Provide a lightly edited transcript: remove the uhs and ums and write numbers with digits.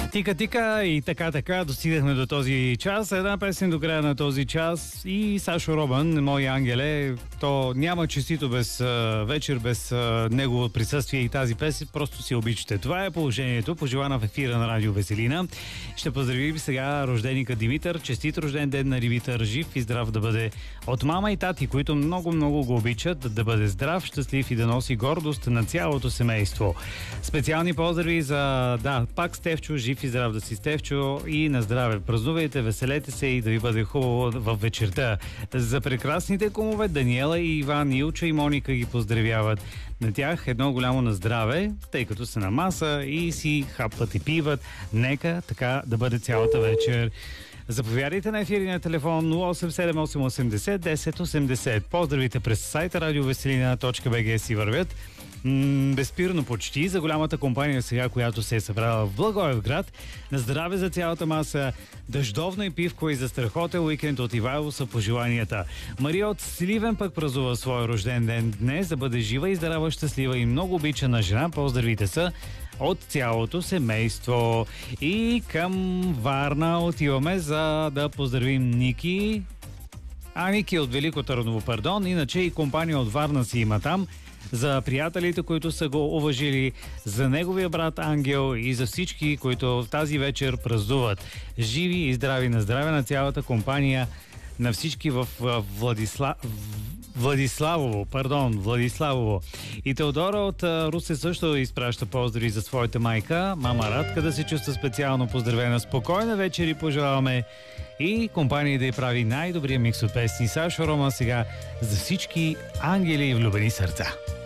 Тика и така достигнахме до този час. Една песен до края на този час и Сашо Робън, мой ангеле, то няма честито без вечер, без негово присъствие и тази песен, просто си обичате. Това е положението, пожелана в ефира на Радио Веселина. Ще поздравим сега рожденика Димитър, честит рожден ден на Димитър, жив и здрав да бъде от мама и тати, които много го обичат, да бъде здрав, щастлив и да носи гордост на цялото семейство. Специални поздрави за, пак Стефчо, жив и здрав да си Стефчо и на здраве. Празнувайте, веселете се и да ви бъде хубаво в вечерта. За прекрасните кумове Даниела и Иван, Илчо и Моника ги поздравяват. На тях едно голямо на здраве, тъй като са на маса и си хапват и пиват. Нека така да бъде цялата вечер. Заповядайте на ефирния телефон 087880 1080. Поздравите през сайта radioveselina.bg си вървят. Безспирно почти за голямата компания сега, която се е събрала в Благоевград. На здраве за цялата маса, дъждовно и пивко и за страхотен уикенд от Ивайло са пожеланията. Мария от Сливен пък празнува своя рожден ден днес, да бъде жива и здрава, щастлива и много обичана жена. Поздравите са от цялото семейство. И към Варна отиваме за да поздравим Ники. Ники от Велико Търново, пардон. Иначе и компания от Варна си има там. За приятелите, които са го уважили, за неговия брат Ангел и за всички, които тази вечер празнуват. Живи и здрави на здраве на цялата компания, на всички в Владиславово. И Теодора от Русе също изпраща поздрави за своята майка, мама Радка, да се чувства специално поздравена. Спокойна вечер и пожелаваме и компания да й прави най-добрия микс от песни. Сашо Рома сега за всички ангели и влюбени сърца.